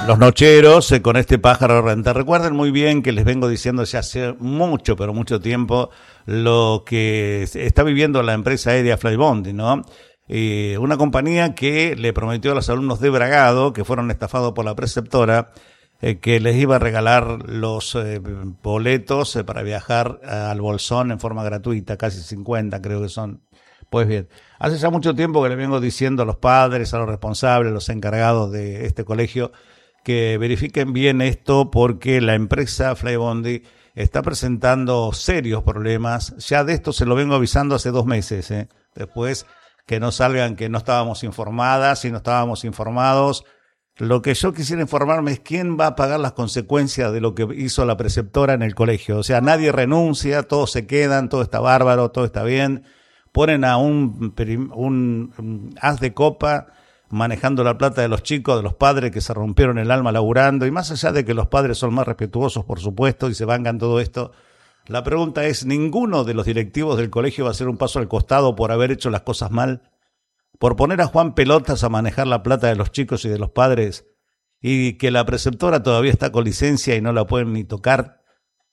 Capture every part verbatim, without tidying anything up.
Los nocheros eh, con este pájaro errante. Recuerden muy bien que les vengo diciendo ya hace mucho, pero mucho tiempo, lo que está viviendo la empresa aérea Flybondi, ¿no? Eh, una compañía que le prometió a los alumnos de Bragado, que fueron estafados por la preceptora, eh, que les iba a regalar los eh, boletos eh, para viajar al Bolsón en forma gratuita, casi cincuenta creo que son. Pues bien, hace ya mucho tiempo que le vengo diciendo a los padres, a los responsables, a los encargados de este colegio, que verifiquen bien esto porque la empresa Flybondi está presentando serios problemas. Ya de esto se lo vengo avisando hace dos meses, ¿eh? Después que no salgan que no estábamos informadas y no estábamos informados. Lo que yo quisiera informarme es quién va a pagar las consecuencias de lo que hizo la preceptora en el colegio. O sea, nadie renuncia, todos se quedan, todo está bárbaro, todo está bien. Ponen a un, un, un as de copa manejando la plata de los chicos, de los padres que se rompieron el alma laburando, y más allá de que los padres son más respetuosos, por supuesto, y se bancan todo esto, la pregunta es, ¿ninguno de los directivos del colegio va a hacer un paso al costado por haber hecho las cosas mal? Por poner a Juan Pelotas a manejar la plata de los chicos y de los padres, y que la preceptora todavía está con licencia y no la pueden ni tocar,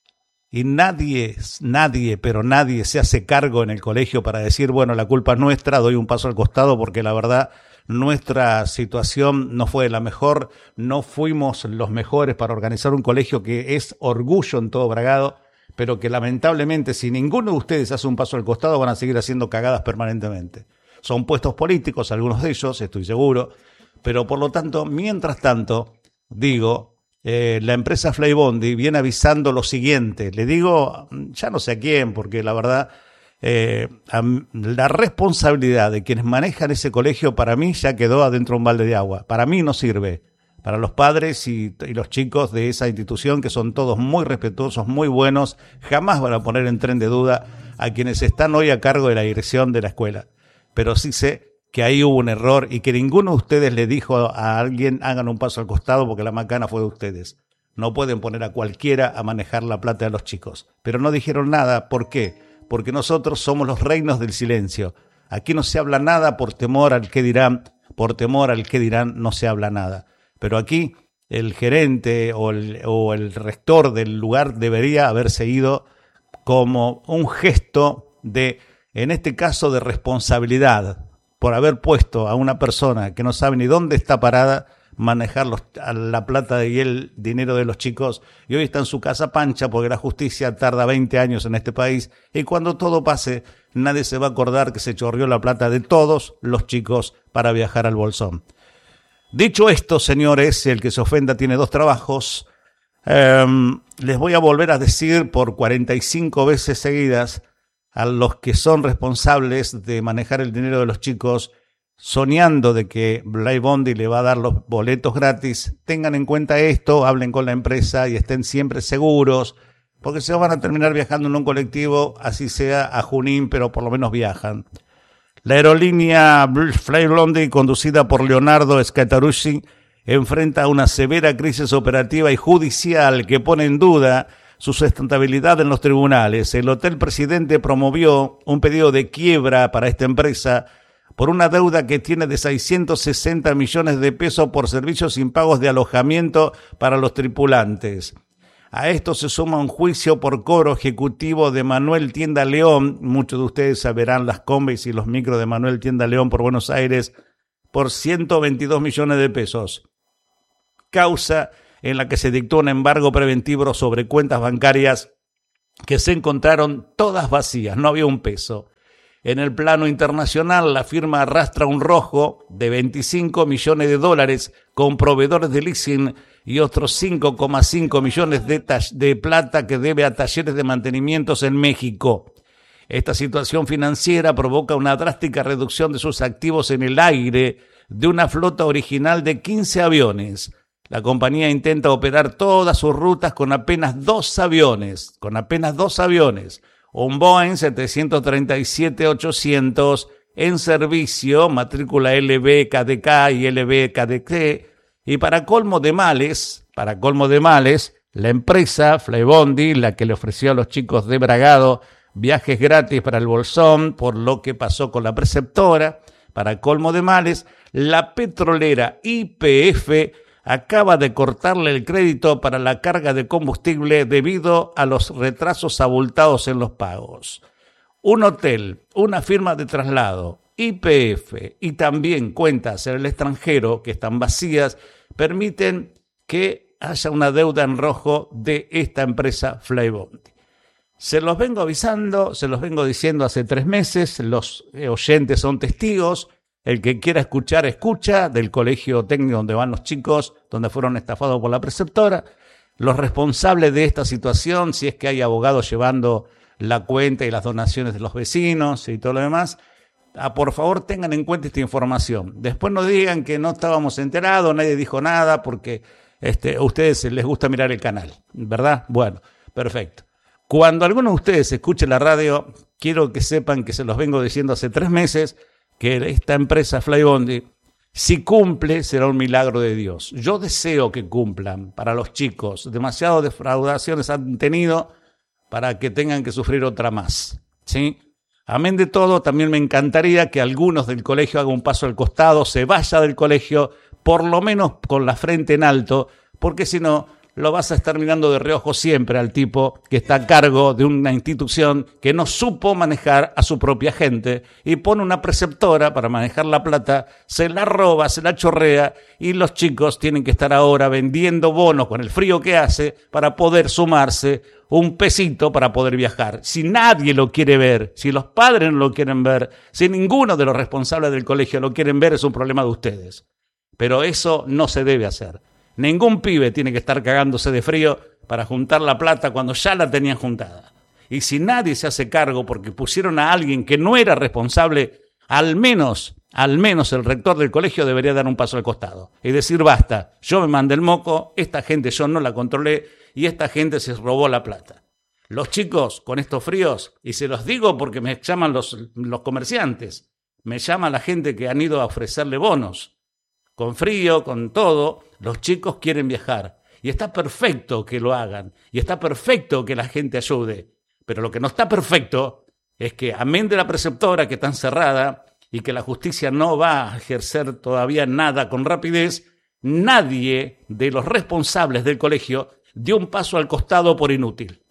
y nadie, nadie, pero nadie se hace cargo en el colegio para decir, bueno, la culpa es nuestra, doy un paso al costado porque la verdad nuestra situación no fue la mejor, no fuimos los mejores para organizar un colegio que es orgullo en todo Bragado, pero que lamentablemente si ninguno de ustedes hace un paso al costado van a seguir haciendo cagadas permanentemente. Son puestos políticos, algunos de ellos, estoy seguro, pero por lo tanto, mientras tanto, digo, eh, la empresa Flybondi viene avisando lo siguiente, le digo, ya no sé a quién, porque la verdad... Eh, la responsabilidad de quienes manejan ese colegio para mí ya quedó adentro de un balde de agua. Para mí no sirve. Para los padres y, y los chicos de esa institución, que son todos muy respetuosos, muy buenos, jamás van a poner en tren de duda a quienes están hoy a cargo de la dirección de la escuela. Pero sí sé que ahí hubo un error y que ninguno de ustedes le dijo a alguien hagan un paso al costado porque la macana fue de ustedes. No pueden poner a cualquiera a manejar la plata de los chicos. Pero no dijeron nada. ¿Por qué? Porque nosotros somos los reinos del silencio. Aquí no se habla nada por temor al qué dirán, por temor al qué dirán no se habla nada. Pero aquí el gerente o el, o el rector del lugar debería haberse ido como un gesto de, en este caso, de responsabilidad, por haber puesto a una persona que no sabe ni dónde está parada, manejar los, la plata y el dinero de los chicos, y hoy está en su casa pancha porque la justicia tarda veinte años en este país, y cuando todo pase nadie se va a acordar que se chorreó la plata de todos los chicos para viajar al Bolsón. Dicho esto, señores, el que se ofenda tiene dos trabajos. Eh, les voy a volver a decir por cuarenta y cinco veces seguidas a los que son responsables de manejar el dinero de los chicos, soñando de que Flybondi le va a dar los boletos gratis, tengan en cuenta esto, hablen con la empresa y estén siempre seguros, porque se van a terminar viajando en un colectivo, así sea a Junín, pero por lo menos viajan. La aerolínea Flybondi, conducida por Leonardo Scatarucci, enfrenta una severa crisis operativa y judicial que pone en duda su sustentabilidad en los tribunales. El Hotel Presidente promovió un pedido de quiebra para esta empresa por una deuda que tiene de seiscientos sesenta millones de pesos por servicios impagos de alojamiento para los tripulantes. A esto se suma un juicio por cobro ejecutivo de Manuel Tienda León. Muchos de ustedes saberán las combis y los micros de Manuel Tienda León por Buenos Aires por ciento veintidós millones de pesos. Causa en la que se dictó un embargo preventivo sobre cuentas bancarias que se encontraron todas vacías, no había un peso. En el plano internacional, la firma arrastra un rojo de veinticinco millones de dólares con proveedores de leasing y otros cinco coma cinco millones de, de plata que debe a talleres de mantenimientos en México. Esta situación financiera provoca una drástica reducción de sus activos en el aire de una flota original de quince aviones. La compañía intenta operar todas sus rutas con apenas dos aviones, con apenas dos aviones. Un Boeing setecientos treinta y siete ochocientos en servicio, matrícula L B K D K y L B K D T, y para colmo de males, para colmo de males, la empresa Flybondi, la que le ofreció a los chicos de Bragado viajes gratis para el Bolsón, por lo que pasó con la preceptora, para colmo de males, la petrolera Y P F acaba de cortarle el crédito para la carga de combustible debido a los retrasos abultados en los pagos. Un hotel, una firma de traslado, Y P F y también cuentas en el extranjero que están vacías permiten que haya una deuda en rojo de esta empresa Flybondi. Se los vengo avisando, se los vengo diciendo hace tres meses, los oyentes son testigos, el que quiera escuchar, escucha, del colegio técnico donde van los chicos, donde fueron estafados por la preceptora, los responsables de esta situación, si es que hay abogados llevando la cuenta y las donaciones de los vecinos y todo lo demás, ah, por favor tengan en cuenta esta información. Después no digan que no estábamos enterados, nadie dijo nada, porque este, a ustedes les gusta mirar el canal, ¿verdad? Bueno, perfecto. Cuando alguno de ustedes escuche la radio, quiero que sepan que se los vengo diciendo hace tres meses, que esta empresa Flybondi, si cumple, será un milagro de Dios. Yo deseo que cumplan para los chicos. Demasiadas defraudaciones han tenido para que tengan que sufrir otra más, ¿sí? Amén de todo, también me encantaría que algunos del colegio hagan un paso al costado, se vaya del colegio, por lo menos con la frente en alto, porque si no, lo vas a estar mirando de reojo siempre al tipo que está a cargo de una institución que no supo manejar a su propia gente y pone una preceptora para manejar la plata, se la roba, se la chorrea y los chicos tienen que estar ahora vendiendo bonos con el frío que hace para poder sumarse un pesito para poder viajar. Si nadie lo quiere ver, si los padres no lo quieren ver, si ninguno de los responsables del colegio lo quieren ver, es un problema de ustedes. Pero eso no se debe hacer. Ningún pibe tiene que estar cagándose de frío para juntar la plata cuando ya la tenían juntada. Y si nadie se hace cargo porque pusieron a alguien que no era responsable, al menos, al menos el rector del colegio debería dar un paso al costado y decir basta, yo me mandé el moco, esta gente yo no la controlé y esta gente se robó la plata. Los chicos con estos fríos, y se los digo porque me llaman los, los comerciantes, me llama la gente que han ido a ofrecerle bonos, con frío, con todo, los chicos quieren viajar. Y está perfecto que lo hagan. Y está perfecto que la gente ayude. Pero lo que no está perfecto es que, amén de la preceptora que está encerrada y que la justicia no va a ejercer todavía nada con rapidez, nadie de los responsables del colegio dio un paso al costado por inútil.